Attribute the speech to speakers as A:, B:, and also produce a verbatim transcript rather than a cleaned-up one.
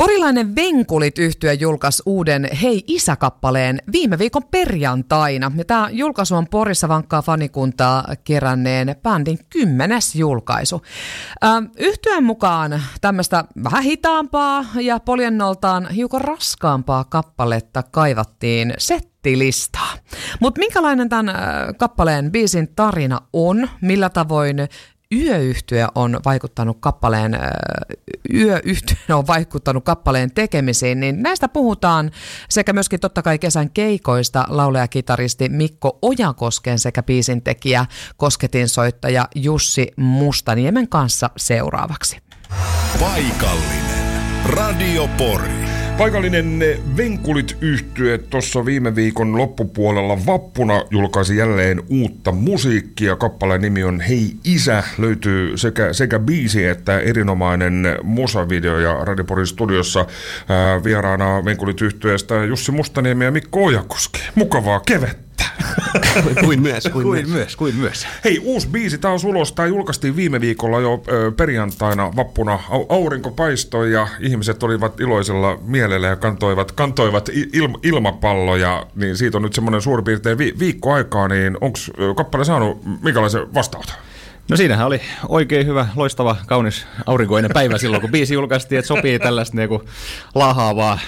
A: Porilainen Venkulit-yhtye julkaisi uuden Hei isä-kappaleen viime viikon perjantaina. Ja tämä julkaisu on Porissa vankkaa fanikuntaa keränneen bändin kymmenes julkaisu. Äh, yhtyeen mukaan tämmöistä vähän hitaampaa ja poljennoltaan hiukan raskaampaa kappaletta kaivattiin settilistaa. Mutta minkälainen tämän äh, kappaleen biisin tarina on, millä tavoin Yöyhtye on vaikuttanut kappaleen, yöyhtye on vaikuttanut kappaleen tekemisiin, niin näistä puhutaan sekä myöskin totta kai kesän keikoista laulaja-kitaristi Mikko Ojakosken sekä biisintekijä kosketinsoittaja Jussi Mustaniemen kanssa seuraavaksi.
B: Paikallinen Radio Pori.
C: Paikallinen Venkulit-yhtye tuossa viime viikon loppupuolella vappuna julkaisi jälleen uutta musiikkia. Kappaleen nimi on Hei isä. Löytyy sekä, sekä biisi että erinomainen musavideo ja Radio Porin studiossa ää, vieraana Venkulit-yhtyeestä Jussi Mustaniemi ja Mikko Ojakoski. Mukavaa kevettä.
D: Kuin myös, kuin,
C: kuin
D: myös.
C: myös,
D: kuin myös.
C: Hei, uusi biisi, tää on ulos. Tää julkaistiin viime viikolla jo ö, perjantaina vappuna. Aurinko paistoi ja ihmiset olivat iloisella mielellä ja kantoivat, kantoivat il, ilmapalloja. Niin siitä on nyt semmoinen suurin piirtein vi, viikko aikaa, niin onko kappale saanut minkälaisen vastaanoton?
D: No siinähän oli oikein hyvä, loistava, kaunis aurinkoinen päivä silloin, kun biisi julkaistiin, että sopii tällaista niinku lahaavaa